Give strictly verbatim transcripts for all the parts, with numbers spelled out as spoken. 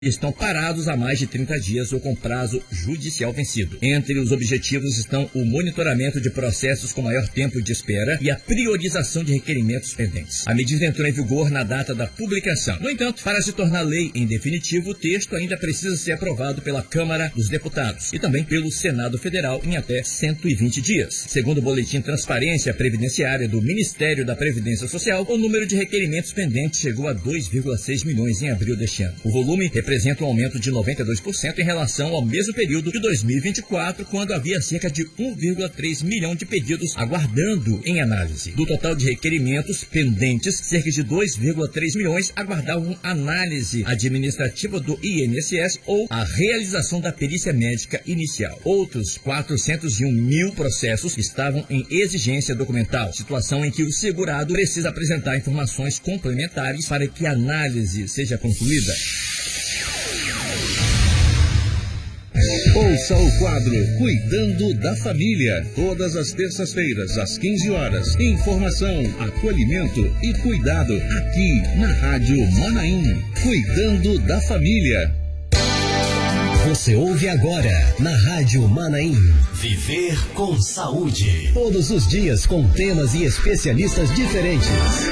estão parados há mais de trinta dias ou com prazo judicial vencido. Entre os objetivos estão o monitoramento de processos com maior tempo de espera e a priorização de requerimentos pendentes. A medida entrou em vigor na data da publicação. No entanto, para se tornar lei em definitivo, o texto ainda precisa ser aprovado pela Câmara dos Deputados e também pelo Senado Federal em até cento e vinte dias. Segundo o Boletim Transparência Previdenciária do Ministério da Previdência Social, o número de requerimentos pendentes chegou a dois vírgula seis milhões em abril deste ano. O volume representa representa um aumento de noventa e dois por cento em relação ao mesmo período de dois mil e vinte e quatro, quando havia cerca de um vírgula três milhão de pedidos aguardando em análise. Do total de requerimentos pendentes, cerca de dois vírgula três milhões aguardavam análise administrativa do I N S S ou a realização da perícia médica inicial. Outros quatrocentos e um mil processos estavam em exigência documental, situação em que o segurado precisa apresentar informações complementares para que a análise seja concluída. Ouça o quadro Cuidando da Família, todas as terças-feiras, às quinze horas. Informação, acolhimento e cuidado aqui na Rádio Manaim. Cuidando da Família. Você ouve agora na Rádio Manaim. Viver com Saúde. Todos os dias com temas e especialistas diferentes.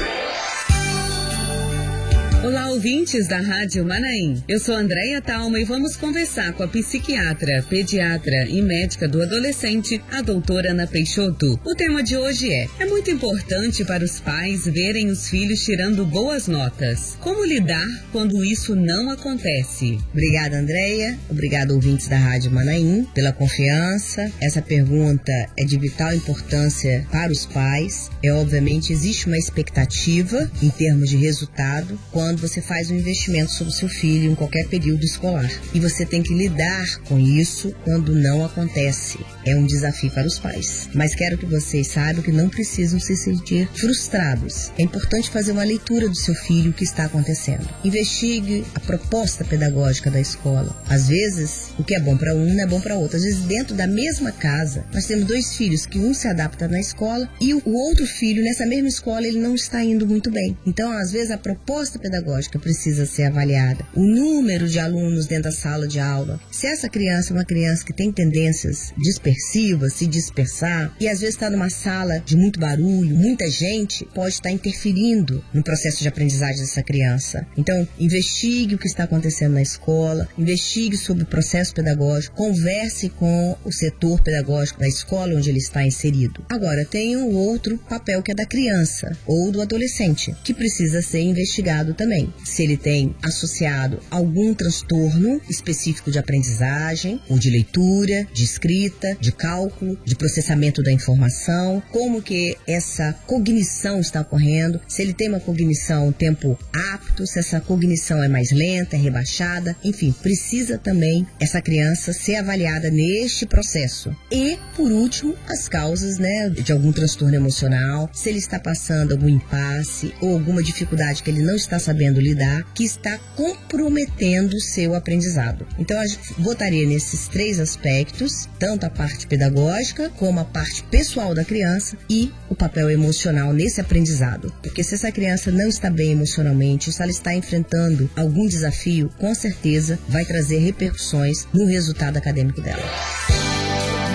Olá, ouvintes da Rádio Manaim. Eu sou Andréia Talma e vamos conversar com a psiquiatra, pediatra e médica do adolescente, a doutora Ana Peixoto. O tema de hoje é: é muito importante para os pais verem os filhos tirando boas notas. Como lidar quando isso não acontece? Obrigada, Andréia. Obrigada, ouvintes da Rádio Manaim, pela confiança. Essa pergunta é de vital importância para os pais. É, obviamente, existe uma expectativa em termos de resultado quando quando você faz um investimento sobre o seu filho em qualquer período escolar. E você tem que lidar com isso quando não acontece. É um desafio para os pais. Mas quero que vocês saibam que não precisam se sentir frustrados. É importante fazer uma leitura do seu filho, o que está acontecendo. Investigue a proposta pedagógica da escola. Às vezes, o que é bom para um não é bom para outro. Às vezes, dentro da mesma casa, nós temos dois filhos que um se adapta na escola e o outro filho, nessa mesma escola, ele não está indo muito bem. Então, às vezes, a proposta pedagógica precisa ser avaliada. O número de alunos dentro da sala de aula. Se essa criança é uma criança que tem tendências dispersivas, se dispersar, e às vezes está numa sala de muito barulho, muita gente, pode estar interferindo no processo de aprendizagem dessa criança. Então, investigue o que está acontecendo na escola, investigue sobre o processo pedagógico, converse com o setor pedagógico da escola onde ele está inserido. Agora, tem um outro papel que é da criança ou do adolescente, que precisa ser investigado também. Se ele tem associado algum transtorno específico de aprendizagem, ou de leitura, de escrita, de cálculo, de processamento da informação, como que essa cognição está ocorrendo, se ele tem uma cognição um tempo apto, se essa cognição é mais lenta, é rebaixada, enfim, precisa também essa criança ser avaliada neste processo. E, por último, as causas, né, de algum transtorno emocional, se ele está passando algum impasse ou alguma dificuldade que ele não está sabendo lidar, que está comprometendo o seu aprendizado. Então, a gente votaria nesses três aspectos, tanto a parte pedagógica, como a parte pessoal da criança e o papel emocional nesse aprendizado. Porque se essa criança não está bem emocionalmente, ou se ela está enfrentando algum desafio, com certeza vai trazer repercussões no resultado acadêmico dela.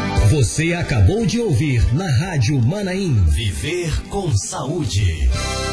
Você acabou de ouvir na Rádio Manaim. Viver com Saúde.